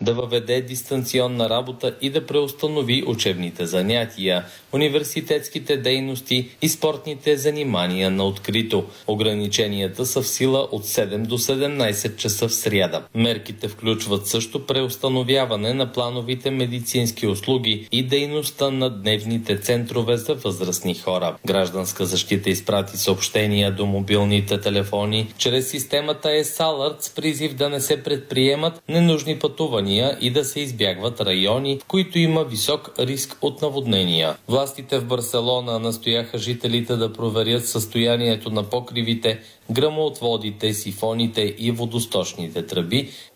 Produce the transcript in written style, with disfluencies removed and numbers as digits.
да въведе дистанционна работа и да преустанови учебните занятия, университетските дейности и спортните занимания на открито. Ограниченията са в сила от 7 до 17 часа в сряда. Мерките включват също преустановяване на плановите медицински услуги и дейността на дневните центрове за възрастни хора. Гражданска защита изпрати съобщения до мобилните телефони чрез системата eSalert с призив да не се предприемат ненужни пътувания и да се избягват райони, в които има висок риск от наводнения. Властите в Барселона настояха жителите да проверят състоянието на покривите, гръмоотводите, сифоните и водосточните тръби,